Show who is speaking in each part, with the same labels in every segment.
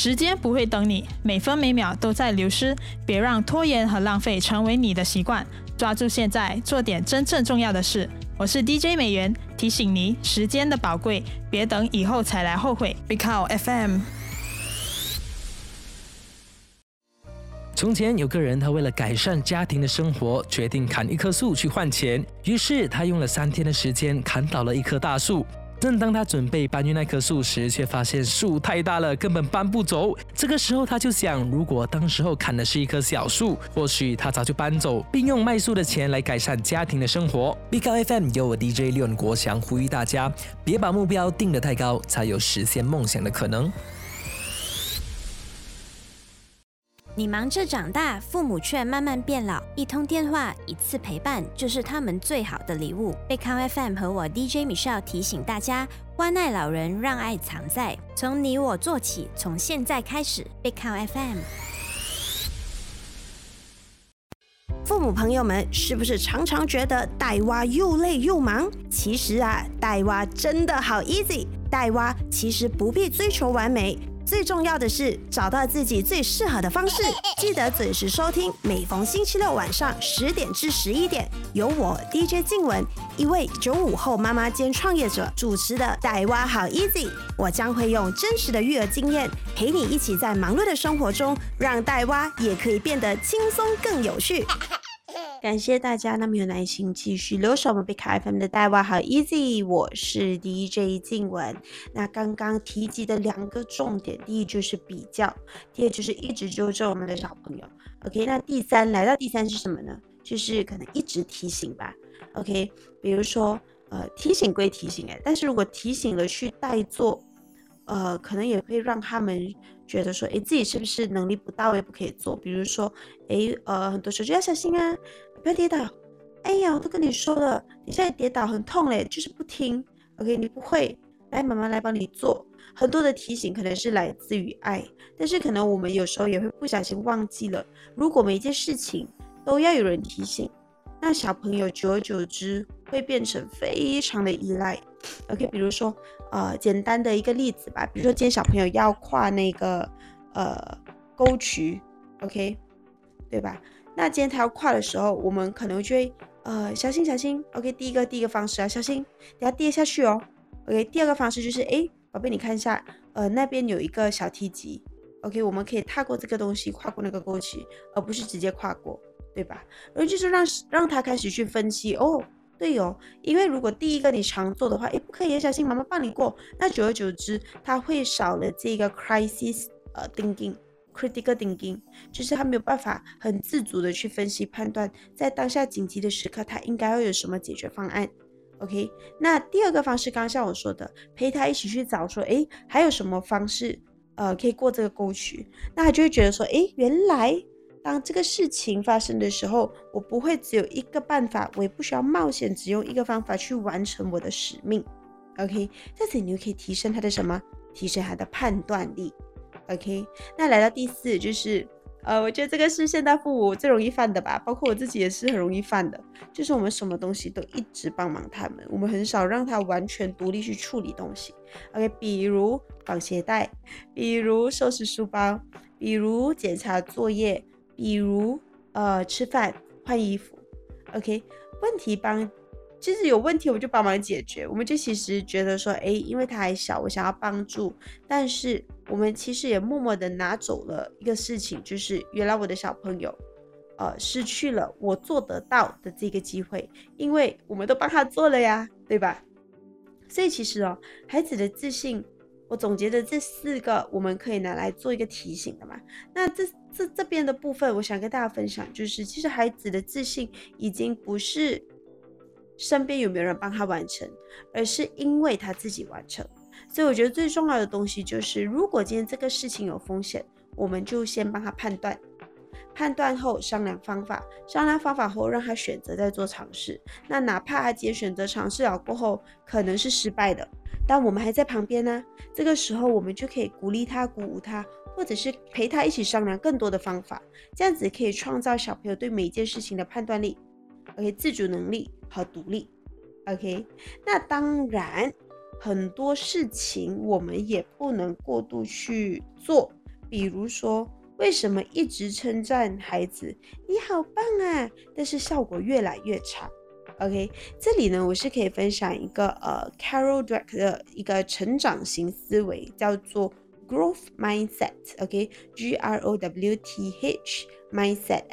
Speaker 1: 时间不会等你，每分每秒都在流失，别让拖延和浪费成为你的习惯，抓住现在，做点真正重要的事。我是 DJ 美元，提醒你时间的宝贵，别等以后才来后悔。Big Cow FM。
Speaker 2: 从前有个人，他为了改善家庭的生活，决定砍一棵树去换钱。于是他用了3天的时间砍倒了一棵大树。正当他准备搬运那棵树时，却发现树太大了，根本搬不走。这个时候他就想，如果当时候砍的是一棵小树，或许他早就搬走，并用卖树的钱来改善家庭的生活。Big Cow FM 由我 DJ 廖国强呼吁大家，别把目标定得太高，才有实现梦想的可能。
Speaker 3: 你忙着长大，父母却慢慢变老，一通电话，一次陪伴，就是他们最好的礼物。Big Cow FM 和我 DJ Michelle 提醒大家，关爱老人，让爱藏在，从你我做起，从现在开始。Big Cow FM。
Speaker 4: 父母朋友们，是不是常常觉得带娃又累又忙？其实啊，带娃真的好 easy。带娃其实不必追求完美。最重要的是找到自己最适合的方式，记得准时收听，每逢星期六晚上10点至11点，由我 DJ 静雯，一位95后妈妈兼创业者主持的带娃好 easy。我将会用真实的育儿经验，陪你一起在忙碌的生活中，让带娃也可以变得轻松更有趣。感谢大家那么有耐心继续留守我们 Big Cow FM 的带娃好 easy， 我是 DJ 静雯。那刚刚提及的2个重点，第一就是比较，第二就是一直纠正我们的小朋友。OK， 那来到第三是什么呢？就是可能一直提醒吧。OK， 比如说提醒归提醒但是如果提醒了去代做，可能也会让他们觉得说，自己是不是能力不到位不可以做？比如说，很多时候就要小心啊，不要跌倒。哎呀，我都跟你说了，你现在跌倒很痛嘞，就是不听。OK， 你不会，来妈妈来帮你做。很多的提醒可能是来自于爱，但是可能我们有时候也会不小心忘记了，如果每一件事情都要有人提醒，那小朋友久而久之会变成非常的依赖。OK， 比如说简单的一个例子吧，比如说今天小朋友要跨那个沟渠 ，OK， 对吧？那今天他要跨的时候，我们可能就会小心小心 ，OK， 第一个方式小心，等下跌下去哦。OK， 第二个方式就是宝贝你看一下，那边有一个小梯级 ，OK， 我们可以踏过这个东西，跨过那个沟渠，而不是直接跨过，对吧？然后就是让他开始去分析对哦，因为如果第一个你常做的话，不可以，小心妈妈帮你过，那久而久之，他会少了这个 crisis thinking。critical thinking 就是他没有办法很自主的去分析判断，在当下紧急的时刻，他应该要有什么解决方案。OK， 那第二个方式，刚刚像我说的，陪他一起去找说，还有什么方式可以过这个沟渠，那他就会觉得说，原来当这个事情发生的时候，我不会只有一个办法，我也不需要冒险只用一个方法去完成我的使命。OK， 这样子你就可以提升他的什么？提升他的判断力。OK， 那来到第4就是我觉得这个是现代父母最容易犯的吧，包括我自己也是很容易犯的，就是我们什么东西都一直帮忙他们，我们很少让他完全独立去处理东西。OK， 比如绑鞋带，比如收拾书包，比如检查作业，比如吃饭换衣服。 OK， 其实有问题我就帮忙解决，我们就其实觉得说因为他还小，我想要帮助，但是我们其实也默默的拿走了一个事情，就是原来我的小朋友失去了我做得到的这个机会，因为我们都帮他做了呀，对吧？所以其实孩子的自信，我总结的这4个我们可以拿来做一个提醒的嘛。那这边的部分我想跟大家分享，就是其实孩子的自信已经不是身边有没有人帮他完成，而是因为他自己完成。所以我觉得最重要的东西就是，如果今天这个事情有风险，我们就先帮他判断，判断后商量方法，商量方法后让他选择再做尝试。那哪怕他今天选择尝试了过后可能是失败的，但我们还在旁边呢，这个时候我们就可以鼓励他，鼓舞他，或者是陪他一起商量更多的方法，这样子可以创造小朋友对每一件事情的判断力， OK， 自主能力和独立。 OK， 那当然很多事情我们也不能过度去做， 比如说，为什么一直称赞孩子你好棒啊，但是效果越来越差？OK， 这里呢，我是可以分享一个Carol Dweck 的一个成长型思维，叫做 Growth Mindset，OK，GROWTH Mindset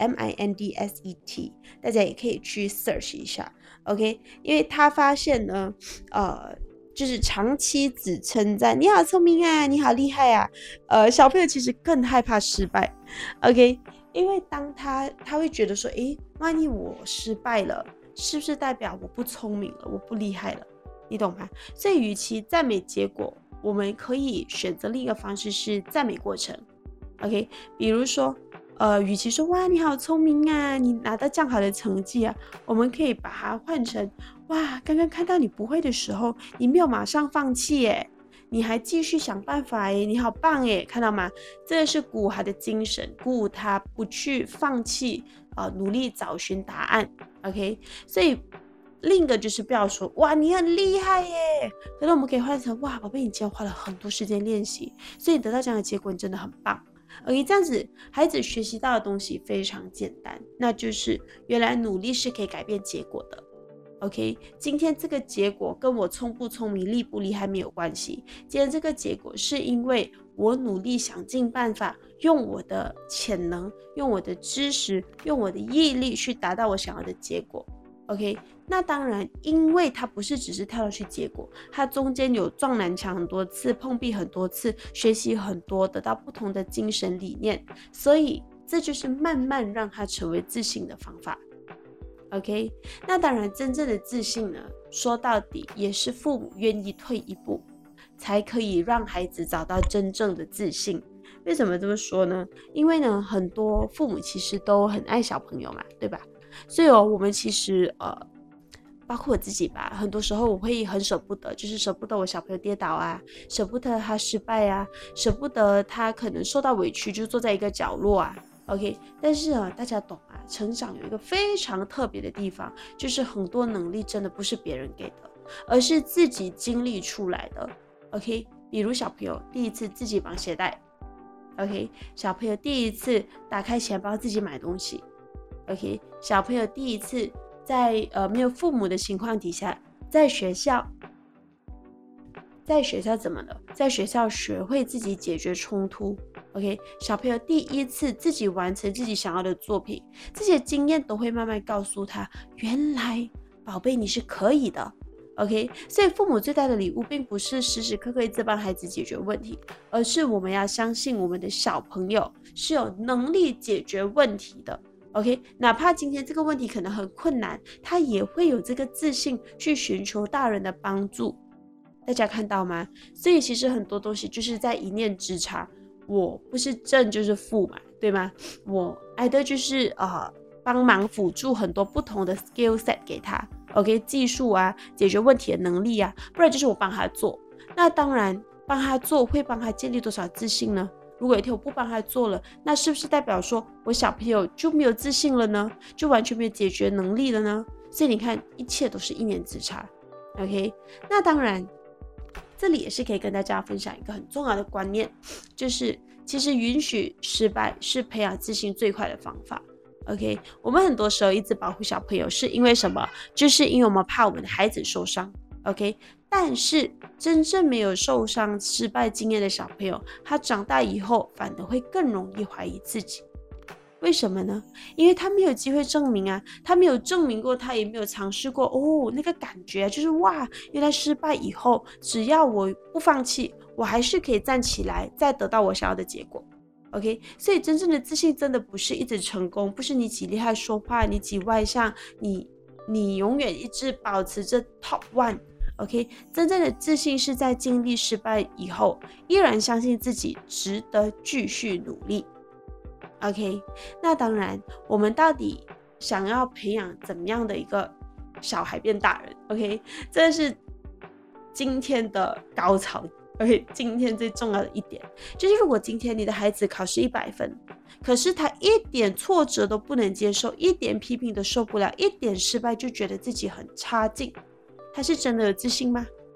Speaker 4: MINDSET， 大家也可以去 search 一下 ，OK， 因为他发现呢，就是长期只称赞你好聪明啊，你好厉害啊，小朋友其实更害怕失败 ，OK， 因为当他会觉得说，万一我失败了，是不是代表我不聪明了，我不厉害了？你懂吗？所以与其赞美结果，我们可以选择另一个方式是赞美过程 ，OK， 比如说，与其说哇你好聪明啊，你拿到这样好的成绩啊，我们可以把它换成哇，刚刚看到你不会的时候，你没有马上放弃耶，你还继续想办法耶，你好棒耶，看到吗？这是鼓舞他的精神，鼓舞他不去放弃，努力找寻答案 ，OK。所以另一个就是不要说哇你很厉害耶，可是我们可以换成哇宝贝，你今天花了很多时间练习，所以你得到这样的结果，你真的很棒。OK， 这样子孩子学习到的东西非常简单，那就是原来努力是可以改变结果的。OK， 今天这个结果跟我聪不聪明、厉不厉害没有关系。今天这个结果是因为我努力想尽办法，用我的潜能、用我的知识、用我的毅力去达到我想要的结果。OK， 那当然，因为它不是只是跳上去结果，它中间有撞南墙很多次、碰壁很多次、学习很多，得到不同的精神理念，所以这就是慢慢让他成为自信的方法。OK， 那当然真正的自信呢，说到底也是父母愿意退一步，才可以让孩子找到真正的自信。为什么这么说呢？因为呢，很多父母其实都很爱小朋友嘛，对吧？所以我们其实包括我自己吧，很多时候我会很舍不得，就是舍不得我小朋友跌倒啊，舍不得他失败啊，舍不得他可能受到委屈就坐在一个角落啊。OK， 但是大家懂啊，成长有一个非常特别的地方，就是很多能力真的不是别人给的，而是自己经历出来的。OK， 比如小朋友第一次自己绑鞋带 ，OK， 小朋友第一次打开钱包自己买东西 ，OK， 小朋友第一次在没有父母的情况底下，在学校怎么了？在学校学会自己解决冲突。OK， 小朋友第一次自己完成自己想要的作品，这些经验都会慢慢告诉他，原来宝贝你是可以的。OK， 所以父母最大的礼物并不是时时刻刻一直帮孩子解决问题，而是我们要相信我们的小朋友是有能力解决问题的。OK， 哪怕今天这个问题可能很困难，他也会有这个自信去寻求大人的帮助。大家看到吗？所以其实很多东西就是在一念之差，我不是正就是负嘛，对吗？我爱的就是帮忙辅助很多不同的 skill set 给他 ，OK， 技术啊，解决问题的能力啊，不然就是我帮他做。那当然帮他做会帮他建立多少自信呢？如果有一天我不帮他做了，那是不是代表说我小朋友就没有自信了呢？就完全没有解决能力了呢？所以你看，一切都是一念之差 ，OK？ 那当然。这里也是可以跟大家分享一个很重要的观念，就是其实允许失败是培养自信最快的方法。OK， 我们很多时候一直保护小朋友是因为什么？就是因为我们怕我们的孩子受伤。OK， 但是真正没有受伤、失败经验的小朋友，他长大以后反而会更容易怀疑自己。为什么呢？因为他没有机会证明啊，他没有证明过，他也没有尝试过那个感觉就是哇，原来失败以后，只要我不放弃，我还是可以站起来，再得到我想要的结果。OK， 所以真正的自信真的不是一直成功，不是你几厉害说话，你几外向，你永远一直保持着 top one。OK， 真正的自信是在经历失败以后，依然相信自己值得继续努力。OK， 那当然，我们到底想要培养怎么样的一个小孩变大人 ？OK， 这是今天的高潮。OK， 今天最重要的一点就是，如果今天你的孩子考试100分，可是他一点挫折都不能接受，一点批评都受不了，一点失败就觉得自己很差劲，他是真的有自信吗？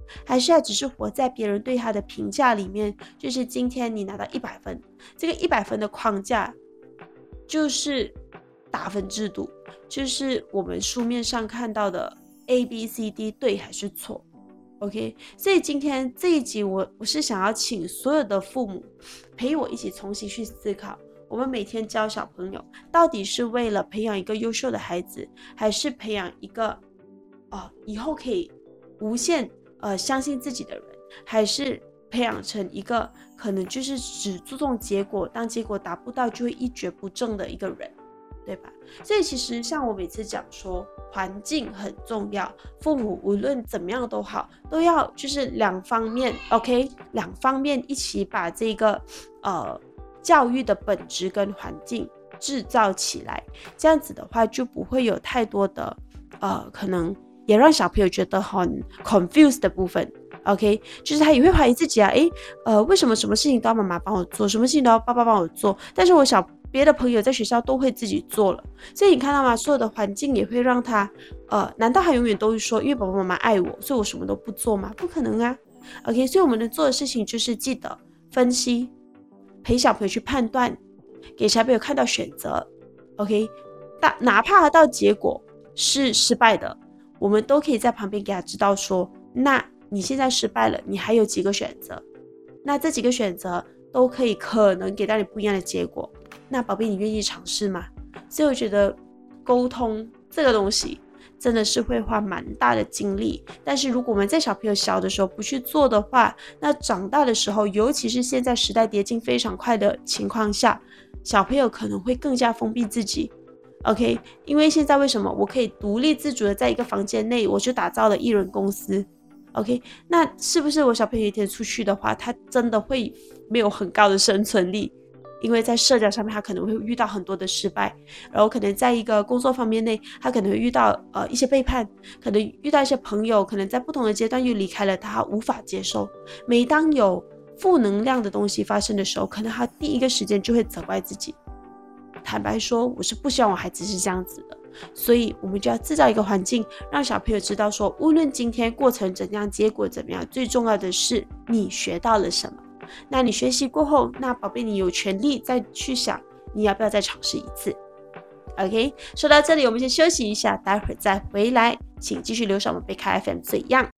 Speaker 4: 还是他只是活在别人对他的评价里面，就是今天你拿到100分，这个100分的框架就是打分制度，就是我们书面上看到的 ABCD 对还是错。OK， 所以今天这一集我是想要请所有的父母陪我一起重新去思考，我们每天教小朋友到底是为了培养一个优秀的孩子，还是培养一个以后可以无限相信自己的人，还是培养成一个可能就是只注重结果，当结果达不到就会一蹶不振的一个人，对吧？所以其实像我每次讲说环境很重要，父母无论怎么样都好，都要就是两方面 OK， 两方面一起把这个教育的本质跟环境制造起来，这样子的话就不会有太多的可能也让小朋友觉得很 confused 的部分。OK， 就是他也会怀疑自己啊，为什么什么事情都要妈妈帮我做，什么事情都要爸爸帮我做，但是别的朋友在学校都会自己做了，所以你看到吗？所有的环境也会让他难道他永远都会说因为爸爸妈妈爱我，所以我什么都不做吗？不可能啊。OK， 所以我们能做的事情就是记得分析，陪小朋友去判断，给小朋友看到选择。OK， 哪怕他到结果是失败的，我们都可以在旁边给他知道说，那你现在失败了，你还有几个选择，那这几个选择都可能给到你不一样的结果，那宝贝你愿意尝试吗？所以我觉得沟通这个东西真的是会花蛮大的精力，但是如果我们在小朋友小的时候不去做的话，那长大的时候，尤其是现在时代迭进非常快的情况下，小朋友可能会更加封闭自己。OK， 因为现在为什么我可以独立自主的在一个房间内我就打造了一人公司，OK， 那是不是我小朋友一天出去的话，他真的会没有很高的生存力？因为在社交上面他可能会遇到很多的失败，然后可能在一个工作方面内他可能会遇到一些背叛，可能遇到一些朋友可能在不同的阶段又离开了他，无法接受。每当有负能量的东西发生的时候，可能他第一个时间就会责怪自己。坦白说，我是不希望我孩子是这样子的，所以我们就要制造一个环境，让小朋友知道说，无论今天过程怎样，结果怎么样，最重要的是你学到了什么。那你学习过后，那宝贝你有权利再去想你要不要再尝试一次。 OK， 说到这里我们先休息一下，待会儿再回来，请继续留守我们贝卡 FM 最样。